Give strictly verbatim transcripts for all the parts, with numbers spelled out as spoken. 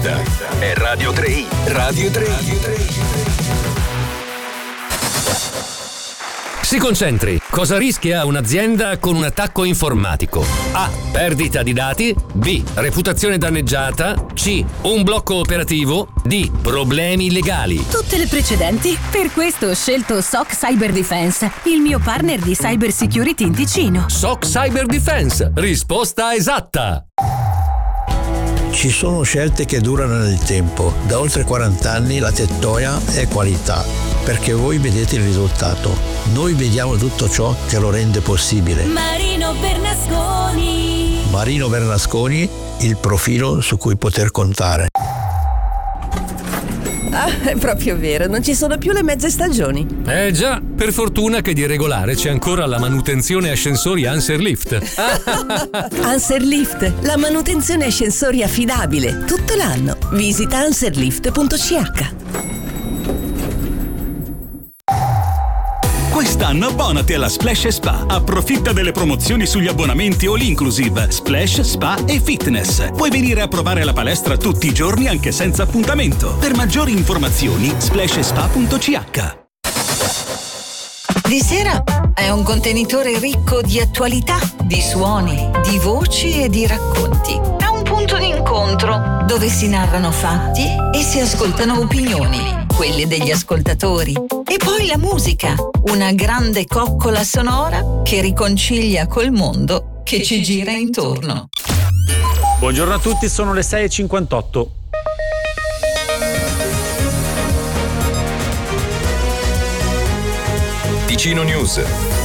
Questa è Radio tre i. Radio tre i. Si concentri. Cosa rischia un'azienda con un attacco informatico? A. Perdita di dati. B. Reputazione danneggiata. C. Un blocco operativo. D. Problemi legali. Tutte le precedenti. Per questo ho scelto S O C Cyber Defense, il mio partner di cyber security in Ticino. S O C Cyber Defense. Risposta esatta. Ci sono scelte che durano nel tempo. Da oltre quaranta anni la Tettoia è qualità, perché voi vedete il risultato. Noi vediamo tutto ciò che lo rende possibile. Marino Bernasconi. Marino Bernasconi, il profilo su cui poter contare. Ah, è proprio vero, non ci sono più le mezze stagioni. Eh già, per fortuna che di regolare c'è ancora la manutenzione ascensori Anserlift. Anserlift, la manutenzione ascensori affidabile, tutto l'anno. Visita anserlift punto c h. Quest'anno abbonati alla Splash Spa. Approfitta delle promozioni sugli abbonamenti all inclusive, Splash, Spa e Fitness. Puoi venire a provare la palestra tutti i giorni anche senza appuntamento. Per maggiori informazioni splash spa punto c h. Di sera è un contenitore ricco di attualità, di suoni, di voci e di racconti. È un punto d'incontro dove si narrano fatti e si ascoltano opinioni, quelle degli ascoltatori. E poi la musica, una grande coccola sonora che riconcilia col mondo che ci gira intorno. Buongiorno a tutti, sono le sei e cinquantotto. Ticino News.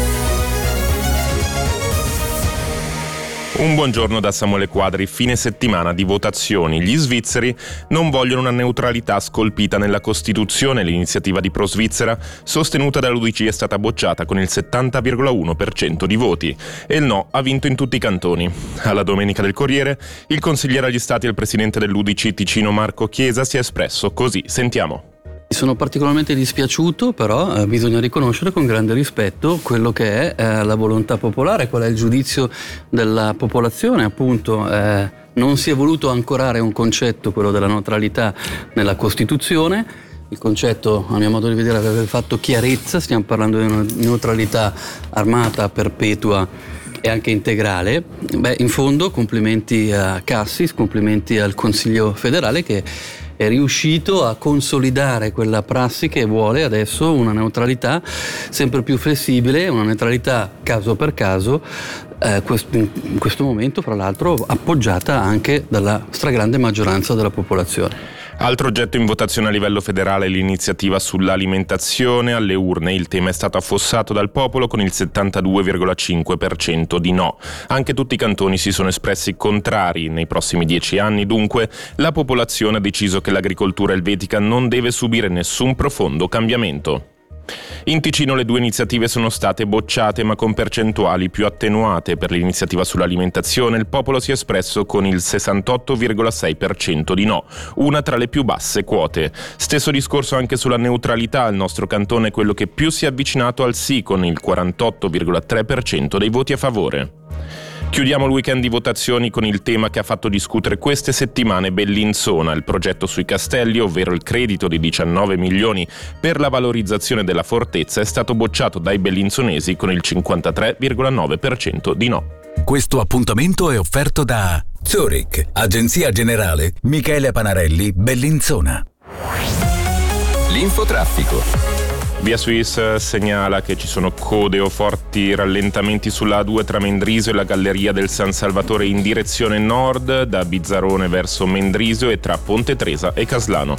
Un buongiorno da Samuele Quadri. Fine settimana di votazioni. Gli svizzeri non vogliono una neutralità scolpita nella Costituzione. L'iniziativa di Pro Svizzera, sostenuta dall'U D C, è stata bocciata con il settanta virgola uno per cento di voti. E il no ha vinto in tutti i cantoni. Alla Domenica del Corriere, il consigliere agli Stati e il presidente dell'U D C Ticino Marco Chiesa si è espresso così. Sentiamo. Sono particolarmente dispiaciuto, però eh, bisogna riconoscere con grande rispetto quello che è eh, la volontà popolare, qual è il giudizio della popolazione. Appunto eh, non si è voluto ancorare un concetto, quello della neutralità, nella Costituzione. Il concetto, a mio modo di vedere, aveva fatto chiarezza. Stiamo parlando di una neutralità armata, perpetua e anche integrale. Beh, in fondo complimenti a Cassis, complimenti al Consiglio federale che è riuscito a consolidare quella prassi che vuole adesso una neutralità sempre più flessibile, una neutralità caso per caso, eh, in questo momento fra l'altro appoggiata anche dalla stragrande maggioranza della popolazione. Altro oggetto in votazione a livello federale è l'iniziativa sull'alimentazione. Alle urne il tema è stato affossato dal popolo con il settantadue virgola cinque per cento di no. Anche tutti i cantoni si sono espressi contrari. Nei prossimi dieci anni, dunque, la popolazione ha deciso che l'agricoltura elvetica non deve subire nessun profondo cambiamento. In Ticino le due iniziative sono state bocciate, ma con percentuali più attenuate. Per l'iniziativa sull'alimentazione il popolo si è espresso con il sessantotto virgola sei per cento di no, una tra le più basse quote. Stesso discorso anche sulla neutralità. Il nostro cantone è quello che più si è avvicinato al sì, con il quarantotto virgola tre per cento dei voti a favore. Chiudiamo il weekend di votazioni con il tema che ha fatto discutere queste settimane Bellinzona. Il progetto sui castelli, ovvero il credito di diciannove milioni per la valorizzazione della fortezza, è stato bocciato dai bellinzonesi con il cinquantatré virgola nove per cento di no. Questo appuntamento è offerto da Zurich, Agenzia Generale Michele Panarelli, Bellinzona. L'infotraffico. Via Suisse segnala che ci sono code o forti rallentamenti sulla A due tra Mendrisio e la Galleria del San Salvatore in direzione nord, da Bizzarrone verso Mendrisio e tra Ponte Tresa e Caslano.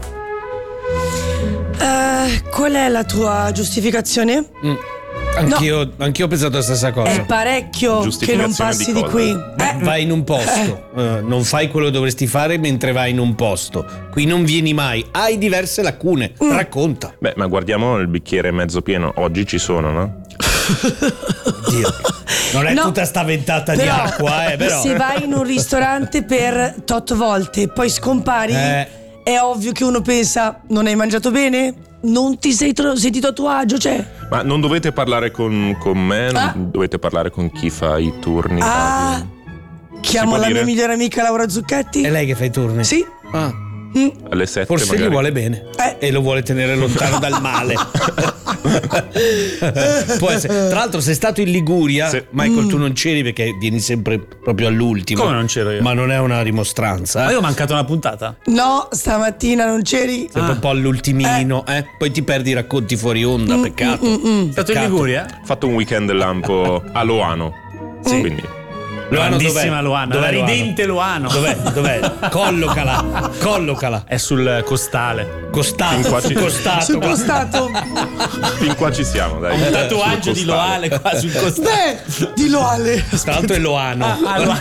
Uh, qual è la tua giustificazione? Mm. Anch'io, no. anch'io ho pensato la stessa cosa. È parecchio che non passi di, di qui. Eh. Vai in un posto, eh. uh, non fai quello che dovresti fare mentre vai in un posto. Qui non vieni mai, hai diverse lacune. Mm. Racconta. Beh, ma guardiamo il bicchiere mezzo pieno. Oggi ci sono, no? Dio. Non è no, tutta sta ventata però, di acqua, eh, però. Se vai in un ristorante per tot volte e poi scompari, eh. è ovvio che uno pensa: non hai mangiato bene? Non ti sei tro- sentito a tuo agio, cioè? Ma non dovete parlare con, con me, ah. non dovete parlare con chi fa i turni. Ah, Chiamo la dire? mia migliore amica Laura Zucchetti. È lei che fa i turni? Sì. Ah. Mm. Alle sette Forse magari. gli vuole bene Eh. e lo vuole tenere lontano dal male. Può essere. Tra l'altro sei stato in Liguria, Sì. Michael, Mm. tu non c'eri perché vieni sempre proprio all'ultimo. Come non c'ero io? Ma non è una dimostranza. Ma Eh? io ho mancato una puntata. No, stamattina non c'eri. Sempre un po' all'ultimino, eh. Poi ti perdi i racconti fuori onda, Mm, peccato. mm, mm, mm. Stato in Peccato. Liguria? Ho fatto un weekend lampo a Loano. Sì. Quindi Loano Grandissima dov'è? Loano, Dov'è la Loano? ridente Loano. Dov'è? Dov'è? Collocala, collocala. È sul costale. Costato, Fin qua ci- costato. Sul costato. fin qua ci siamo, dai. Un tatuaggio Sul di costale. Loale qua sul costale. Beh, di Loale. Tra l'altro è Loano. Ah, ah, Loano.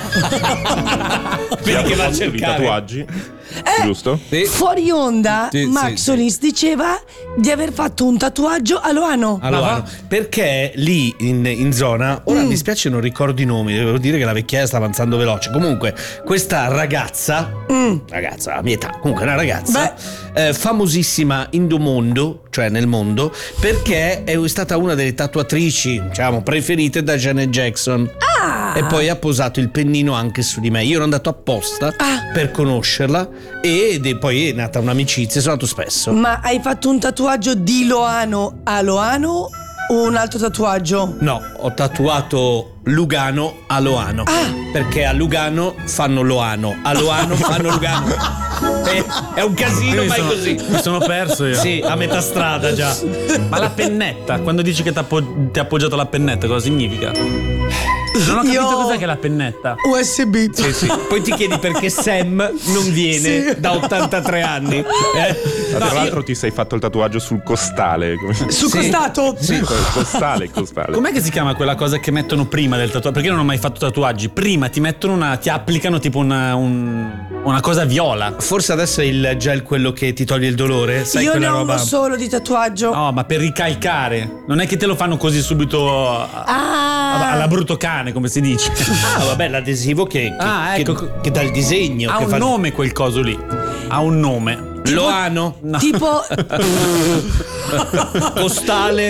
Vedi che va a I cercare. tatuaggi, Eh, giusto? Sì. Fuori onda, Sì, Max sì, Solis diceva di aver fatto un tatuaggio a Loano. A Loano. Perché lì in, in zona, ora Mm. mi spiace non ricordo i nomi, devo dire che la vecchiaia sta avanzando veloce. Comunque, questa ragazza, Mm. ragazza a mia età, comunque una ragazza, eh, famosissima in do mondo, cioè nel mondo, perché è stata una delle tatuatrici, diciamo, preferite da Janet Jackson. Ah. E poi ha posato il pennino anche su di me. Io ero andato apposta Ah. per conoscerla ed e poi è nata un'amicizia, sono andato spesso. Ma hai fatto un tatuaggio di Loano a Loano o un altro tatuaggio? No, ho tatuato Lugano a Loano. Ah. Perché a Lugano fanno Loano, a Loano fanno Lugano. È, è un casino, Io ma è sono- così. Mi sono perso io. Sì, a metà strada già. Ma la pennetta, quando dici che ti ha appoggiato la pennetta, cosa significa? Non ho capito Io- cos'è che è la pennetta. U S B. Sì, sì. Poi ti chiedi perché Sam non viene Sì. da ottantatré anni. Eh? Tra No, l'altro ti sei fatto il tatuaggio sul costale. come- Sul Sì. costato? Sì, costale, costale. Com'è che si chiama quella cosa che mettono prima del tatuaggio? Perché io non ho mai fatto tatuaggi. Prima ti mettono una. ti applicano tipo una, un- una cosa viola. Forse adesso è il gel quello che ti toglie il dolore. Sai Io quella ne ho roba. uno solo di tatuaggio. No, ma per ricalcare. Non è che te lo fanno così subito a- Ah. alla brutto cane, come si dice. Ah, vabbè, l'adesivo che, che, Ah, ecco. che, che dà il disegno. Ha che un fa... nome quel coso lì. Ha un nome. Loano, No. Tipo costale.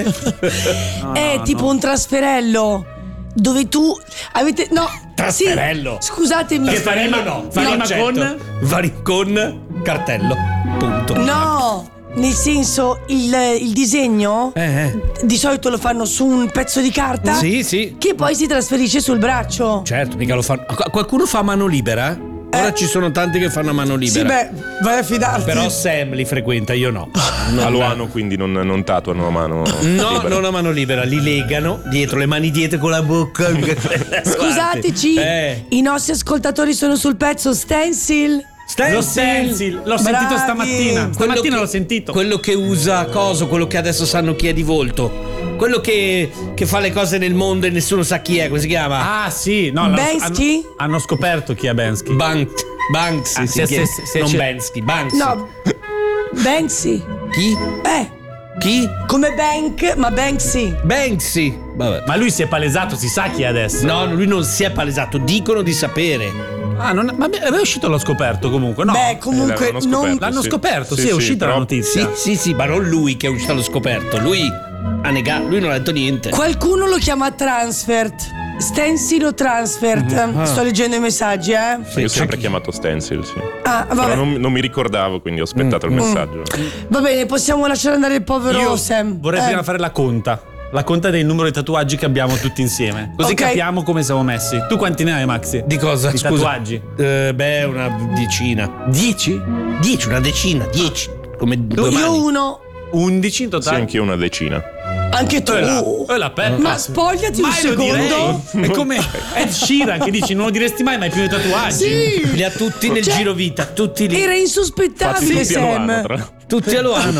è no, tipo no. un trasferello dove tu avete no Trasferello. sì, scusatemi. Che fa rima no, fa No, rima accetto. con va ri- con cartello. Punto. No, nel senso il, il disegno Eh, eh. di solito lo fanno su un pezzo di carta Sì, sì. che poi si trasferisce sul braccio. Certo, mica lo fanno. Qu- Qualcuno fa a mano libera? Ora Eh. ci sono tanti che fanno a mano Sì, libera. beh, vai a fidarti. Però Sam li frequenta, io no. Non- A Loano quindi non, non tatuano a mano No, libera. non a mano libera, li legano dietro, le mani dietro con la bocca. Scusateci, Eh. i nostri ascoltatori sono sul pezzo stencil. Lo stencil, l'ho sentito Bravi. stamattina. Quello Stamattina che- l'ho sentito. Quello che usa coso, quello che adesso sanno chi è di volto. Quello che, che fa le cose nel mondo e nessuno sa chi è, come si chiama? Ah, sì, no, l'hanno- Bansky? Hanno, hanno scoperto chi è Bansky. Bank, Banksy, Ah, si sì, chiama. sì, sì, non sì. Bansky, Banksy. No, Banksy. Chi? Eh, Chi? come Bank, ma Banksy. Banksy. Vabbè. Ma lui si è palesato, si sa chi è adesso. No, lui non si è palesato, dicono di sapere. Ah, non, ma è uscito, l'ho scoperto comunque, no? Beh, comunque Eh, l'hanno non scoperto, L'hanno sì. scoperto, sì, Sì, è sì, uscita la però- notizia. Sì, sì, sì, ma non lui che è uscito allo scoperto. Lui ha negato, lui non ha detto niente. Qualcuno lo chiama transfert. Stencil o transfert. Ah. Sto leggendo i messaggi, eh. Io ho sempre chiamato stencil, sì. Ah, Però vabbè. non, non mi ricordavo, quindi ho aspettato il messaggio. Va bene, possiamo lasciare andare il povero Io Sam. vorrei Eh. prima fare la conta. La conta del numero di tatuaggi che abbiamo tutti insieme. Così Ok. capiamo come siamo messi. Tu quanti ne hai, Maxi? Di cosa? Di Scusa. tatuaggi? Eh, beh, una decina. Dieci? Dieci, una decina, dieci. Come due Io mani. uno. Undici in Sì, totale? anch'io una decina. Anche tu. E la, e la pe- Ma spogliati un Mai lo secondo. direi. È come Ed Sheeran che dici non lo diresti mai, ma hai più di tatuaggi. Sì. Li ha tutti nel Cioè, giro vita, tutti lì. Era insospettabile, Tutti a Loano, Sam. tra- Tutti a Loano.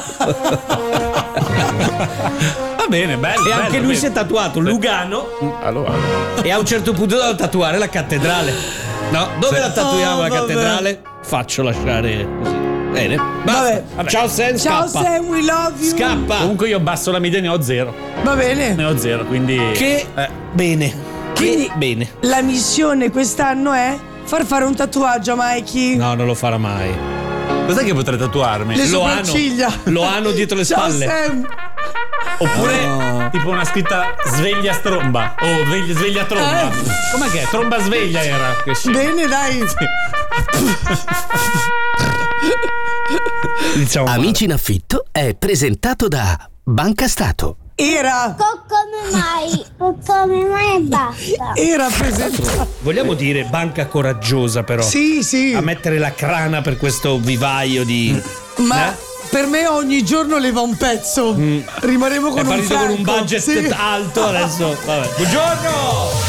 Va bene, bello. E anche bello, lui bello. si è tatuato Lugano A Loano. e a un certo punto doveva tatuare la cattedrale. No, dove la tatuiamo Oh, la vabbè. cattedrale? Faccio lasciare così. Bene. Basta. Vabbè. Ciao Sam, Ciao scappa. Sam, we love you. Scappa. Comunque io abbasso la media, ne ho zero. Va bene. Ne ho zero, quindi. Che Eh. bene. Quindi Che bene. la missione quest'anno è far fare un tatuaggio a Mikey. No, non lo farà mai. Cos'è che potrei tatuarmi? Le Lo hanno. sopracciglia. Lo hanno dietro le Ciao spalle. Sam. Oppure No. tipo una scritta sveglia stromba o sveglia, sveglia tromba. Eh. Com'è che è? Tromba sveglia era. Che scemo. Bene, dai. Diciamo Amici in affitto è presentato da Banca Stato. Era. Come mai? Come mai e basta? Era presentato. Vogliamo dire banca coraggiosa però. Sì, sì. A mettere la crana per questo vivaio di... Ma Eh? per me ogni giorno leva un pezzo. Rimarremo con È un partito franco. con un budget Sì. alto adesso. Vabbè. Buongiorno!